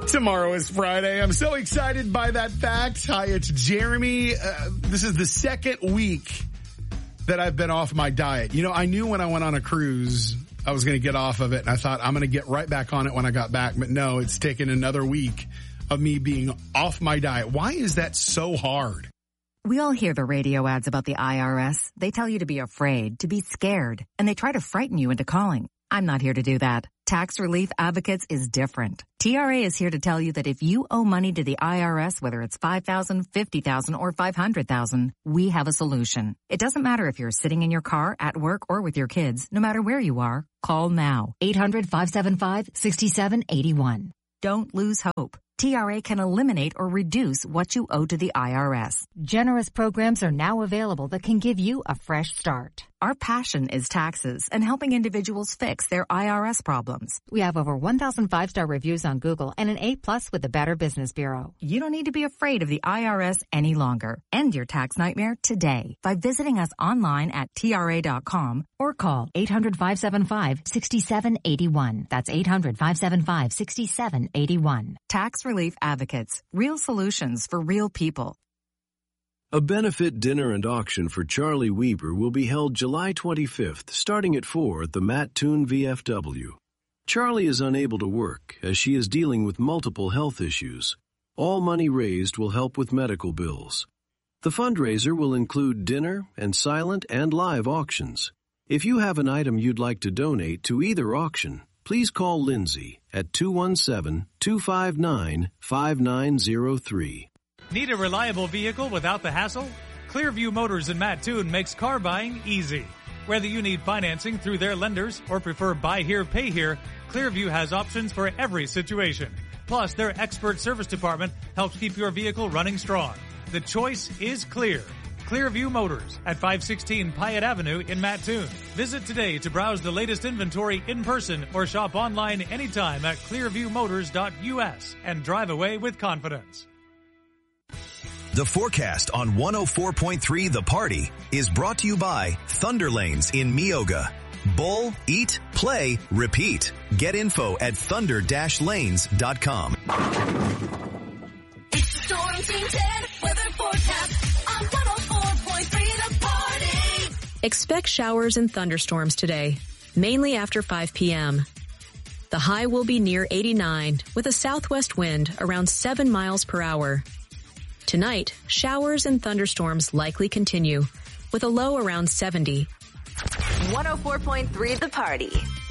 Tomorrow is Friday. I'm so excited by that fact. Hi, it's Jeremy. This is the second week that I've been off my diet. You know, I knew when I went on a cruise, I was going to get off of it. And I thought I'm going to get right back on it when I got back. But no, it's taken another week of me being off my diet. Why is that so hard? We all hear the radio ads about the IRS. They tell you to be afraid, to be scared, and they try to frighten you into calling. I'm not here to do that. Tax Relief Advocates is different. TRA is here to tell you that if you owe money to the IRS, whether it's $5,000, $50,000, or $500,000, we have a solution. It doesn't matter if you're sitting in your car, at work, or with your kids. No matter where you are, call now. 800-575-6781. Don't lose hope. TRA can eliminate or reduce what you owe to the IRS. Generous programs are now available that can give you a fresh start. Our passion is taxes and helping individuals fix their IRS problems. We have over 1,000 5-star reviews on Google and an A+ with the Better Business Bureau. You don't need to be afraid of the IRS any longer. End your tax nightmare today by visiting us online at TRA.com or call 800-575-6781. That's 800-575-6781. Tax Relief Advocates. Real solutions for real people. A benefit dinner and auction for Charlie Weber will be held July 25th, starting at 4 at the Matt Toon VFW. Charlie is unable to work as she is dealing with multiple health issues. All money raised will help with medical bills. The fundraiser will include dinner and silent and live auctions. If you have an item you'd like to donate to either auction, please call Lindsay at 217-259-5903. Need a reliable vehicle without the hassle? Clearview Motors in Mattoon makes car buying easy. Whether you need financing through their lenders or prefer buy here, pay here, Clearview has options for every situation. Plus, their expert service department helps keep your vehicle running strong. The choice is clear. Clearview Motors at 516 Pyatt Avenue in Mattoon. Visit today to browse the latest inventory in person or shop online anytime at clearviewmotors.us and drive away with confidence. The forecast on 104.3 The Party is brought to you by Thunder Lanes in Meoga. Bowl, eat, play, repeat. Get info at thunder-lanes.com. It's the Storm Team 10 weather forecast on 104.3 The Party. Expect showers and thunderstorms today, mainly after 5 p.m. The high will be near 89 with a southwest wind around 7 miles per hour. Tonight, showers and thunderstorms likely continue with a low around 70. 104.3 The Party.